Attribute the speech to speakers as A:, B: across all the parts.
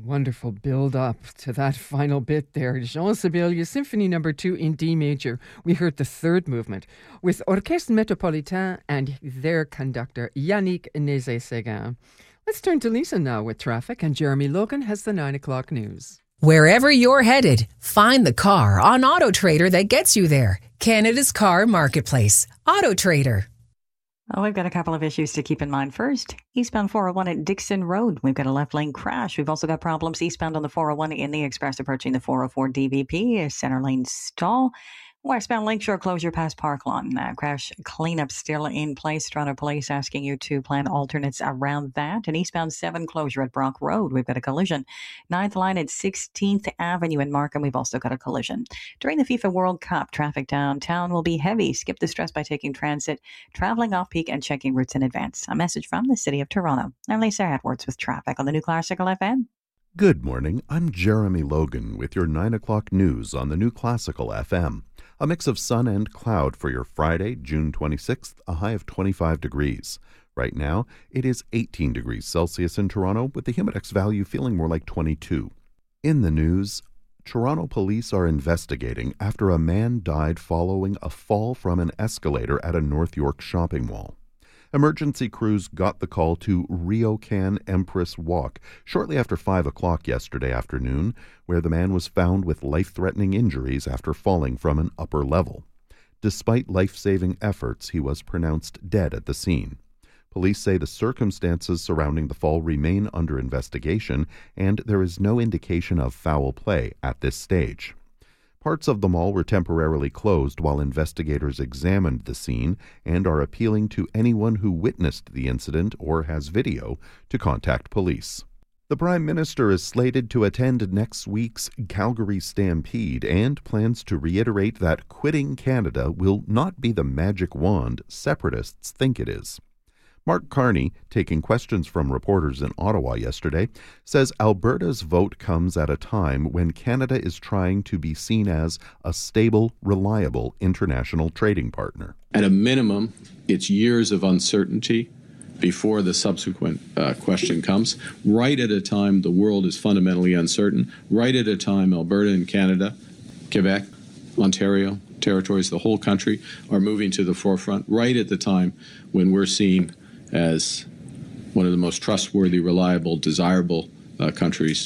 A: Wonderful build up to that final bit there. Jean Sibelius, Symphony No. 2 in D major. We heard the third movement with Orchestre Métropolitain and their conductor Yannick Nézet-Séguin. Let's turn to Lisa now with traffic, and Jeremy Logan has the 9 o'clock news.
B: Wherever you're headed, find the car on AutoTrader that gets you there. Canada's car marketplace. AutoTrader.
C: Oh, we've got a couple of issues to keep in mind. First, eastbound 401 at Dixon Road. We've got a left lane crash. We've also got problems eastbound on the 401 in the express approaching the 404 DVP. A center lane stall. Westbound Lakeshore closure past Park Lawn. Crash cleanup still in place. Toronto Police asking you to plan alternates around that. And eastbound 7 closure at Brock Road. We've got a collision. 9th line at 16th Avenue in Markham. We've also got a collision. During the FIFA World Cup, traffic downtown will be heavy. Skip the stress by taking transit, traveling off-peak, and checking routes in advance. A message from the City of Toronto. I'm Lisa Edwards with traffic on the New Classical FM.
D: Good morning. I'm Jeremy Logan with your 9 o'clock news on the New Classical FM. A mix of sun and cloud for your Friday, June 26th, a high of 25 degrees. Right now, it is 18 degrees Celsius in Toronto, with the Humidex value feeling more like 22. In the news, Toronto police are investigating after a man died following a fall from an escalator at a North York shopping mall. Emergency crews got the call to Ryokan Empress Walk shortly after 5 o'clock yesterday afternoon, where the man was found with life-threatening injuries after falling from an upper level. Despite life-saving efforts, he was pronounced dead at the scene. Police say the circumstances surrounding the fall remain under investigation, and there is no indication of foul play at this stage. Parts of the mall were temporarily closed while investigators examined the scene and are appealing to anyone who witnessed the incident or has video to contact police. The Prime Minister is slated to attend next week's Calgary Stampede and plans to reiterate that quitting Canada will not be the magic wand separatists think it is. Mark Carney, taking questions from reporters in Ottawa yesterday, says Alberta's vote comes at a time when Canada is trying to be seen as a stable, reliable international trading partner.
E: At a minimum, it's years of uncertainty before the subsequent question comes, right at a time the world is fundamentally uncertain, right at a time Alberta and Canada, Quebec, Ontario, territories, the whole country are moving to the forefront, right at the time when we're seen as one of the most trustworthy, reliable, desirable countries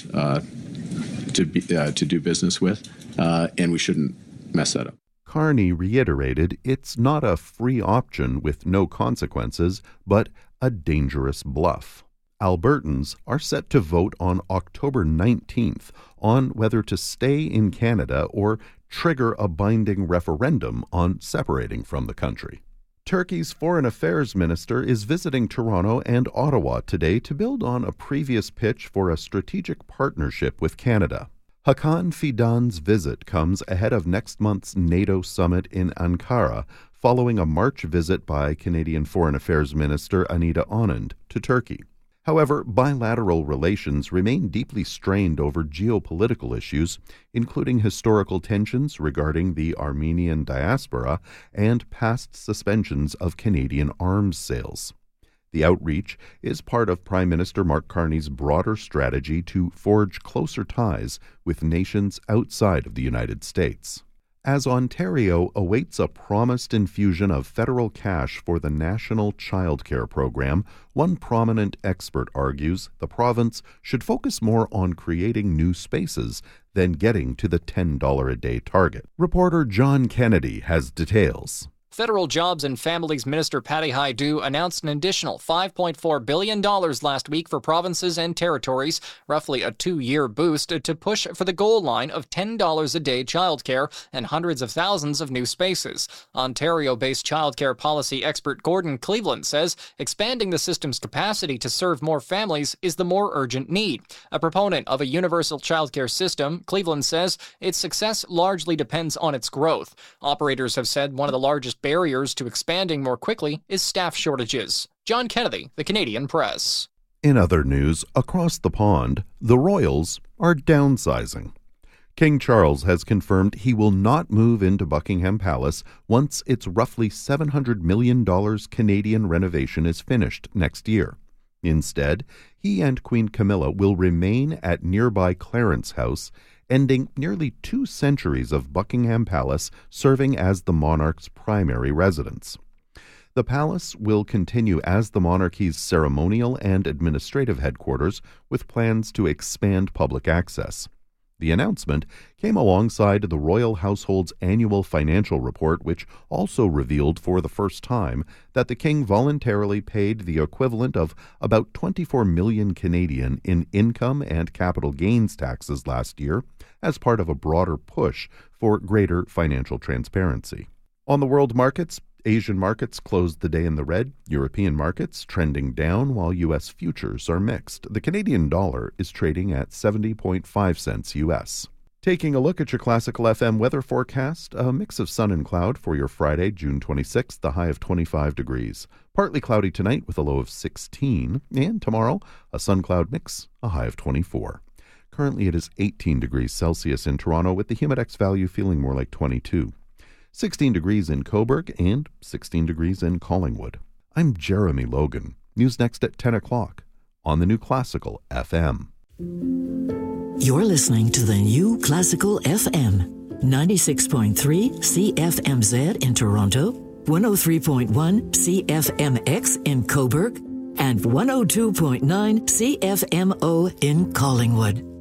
E: to do business with, and we shouldn't mess that up.
D: Carney reiterated it's not a free option with no consequences, but a dangerous bluff. Albertans are set to vote on October 19th on whether to stay in Canada or trigger a binding referendum on separating from the country. Turkey's Foreign Affairs Minister is visiting Toronto and Ottawa today to build on a previous pitch for a strategic partnership with Canada. Hakan Fidan's visit comes ahead of next month's NATO summit in Ankara, following a March visit by Canadian Foreign Affairs Minister Anita Anand to Turkey. However, bilateral relations remain deeply strained over geopolitical issues, including historical tensions regarding the Armenian diaspora and past suspensions of Canadian arms sales. The outreach is part of Prime Minister Mark Carney's broader strategy to forge closer ties with nations outside of the United States. As Ontario awaits a promised infusion of federal cash for the National Child Care Program, one prominent expert argues the province should focus more on creating new spaces than getting to the $10 a day target. Reporter John Kennedy has details.
F: Federal Jobs and Families Minister Patty Hajdu announced an additional $5.4 billion last week for provinces and territories, roughly a 2-year boost to push for the goal line of $10 a day childcare and hundreds of thousands of new spaces. Ontario-based childcare policy expert Gordon Cleveland says expanding the system's capacity to serve more families is the more urgent need. A proponent of a universal childcare system, Cleveland says its success largely depends on its growth. Operators have said one of the largest barriers to expanding more quickly is staff shortages. John Kennedy, The Canadian Press.
D: In other news, across the pond, the Royals are downsizing. King Charles has confirmed he will not move into Buckingham Palace once its roughly $700 million Canadian renovation is finished next year. Instead, he and Queen Camilla will remain at nearby Clarence House, ending nearly 2 centuries of Buckingham Palace serving as the monarch's primary residence. The palace will continue as the monarchy's ceremonial and administrative headquarters, with plans to expand public access. The announcement came alongside the royal household's annual financial report, which also revealed for the first time that the king voluntarily paid the equivalent of about 24 million Canadian in income and capital gains taxes last year as part of a broader push for greater financial transparency. On the world markets, Asian markets closed the day in the red, European markets trending down while U.S. futures are mixed. The Canadian dollar is trading at 70.5 cents U.S. Taking a look at your Classical FM weather forecast, a mix of sun and cloud for your Friday, June 26th, the high of 25 degrees. Partly cloudy tonight with a low of 16, and tomorrow, a sun-cloud mix, a high of 24. Currently it is 18 degrees Celsius in Toronto with the Humidex value feeling more like 22. 16 degrees in Cobourg and 16 degrees in Collingwood. I'm Jeremy Logan. News next at 10 o'clock on the New Classical FM.
G: You're listening to the New Classical FM, 96.3 CFMZ in Toronto, 103.1 CFMX in Cobourg, and 102.9 CFMO in Collingwood.